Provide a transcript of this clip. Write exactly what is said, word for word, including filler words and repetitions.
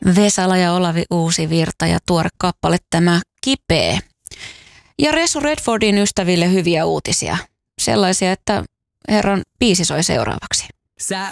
Vesala ja Olavi Uusivirta ja tuore kappale tämä Kipeä. Ja Ressu Redfordin ystäville hyviä uutisia. Sellaisia, että herran biisi soi seuraavaksi. Sä